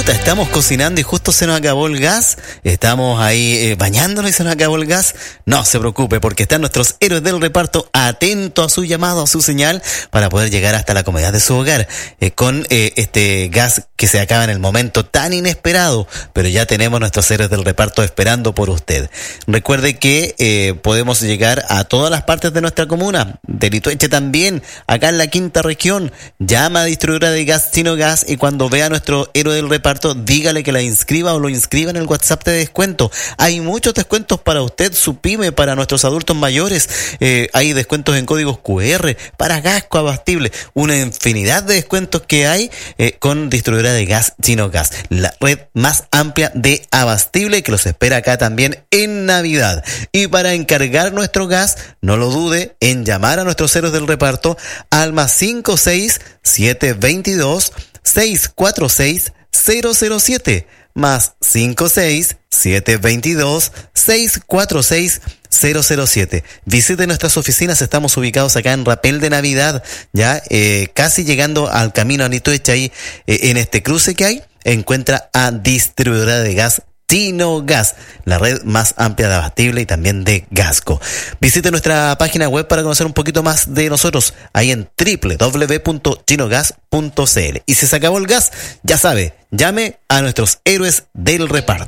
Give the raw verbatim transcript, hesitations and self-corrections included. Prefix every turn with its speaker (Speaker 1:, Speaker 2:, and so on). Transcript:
Speaker 1: Chuta, estamos cocinando y justo se nos acabó el gas. Estamos ahí eh, bañándonos y se nos acabó el gas. No se preocupe, porque están nuestros héroes del reparto atentos a su llamado, a su señal, para poder llegar hasta la comodidad de su hogar eh, con eh, este gas que se acaba en el momento tan inesperado. Pero ya tenemos nuestros héroes del reparto esperando por usted. Recuerde que eh, podemos llegar a todas las partes de nuestra comuna, de Litueche también, acá en la quinta región. Llama a distribuidora de gas Chino Gas y cuando vea a nuestro héroe del reparto, dígale que la inscriba o lo inscriba en el WhatsApp de descuento. Hay muchos descuentos para usted, su pyme, para nuestros adultos mayores. Eh, hay descuentos en códigos cu erre, para gas coabastible. Una infinidad de descuentos que hay eh, con distribuidora de gas Chino Gas, la red más amplia de abastible que los espera acá también en Navidad. Y para encargar nuestro gas, no lo dude en llamar a nuestros héroes del reparto al más cinco seis siete dos dos seis cuatro seis cero cero siete más cinco seis siete dos dos seis cuatro seis cero cero siete. Visite nuestras oficinas, estamos ubicados acá en Rapel de Navidad, ya eh, casi llegando al camino a Litueche, ahí eh, en este cruce que hay, encuentra a distribuidora de gas Chino Gas, la red más amplia de abastible y también de Gasco. Visite nuestra página web para conocer un poquito más de nosotros, ahí en doble u doble u doble u punto chino gas punto c l. Y si se acabó el gas, ya sabe, llame a nuestros héroes del reparto.